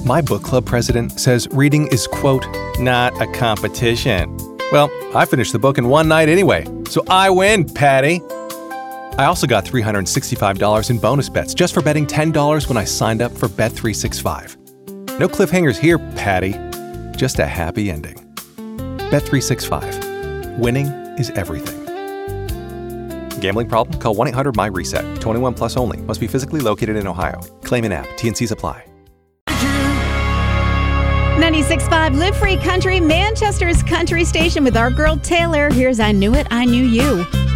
My book club president says reading is, quote, not a competition. Well, I finished the book in one night anyway, so I win, Patty. I also got $365 in bonus bets just for betting $10 when I signed up for Bet365. No cliffhangers here, Patty. Just a happy ending. Bet365. Winning is everything. Gambling problem? Call 1-800-MY-RESET. 21 plus only. Must be physically located in Ohio. Claim in app. T&Cs apply. 96.5 Live Free Country, Manchester's country station with our girl Taylor. Here's I Knew It, I Knew You.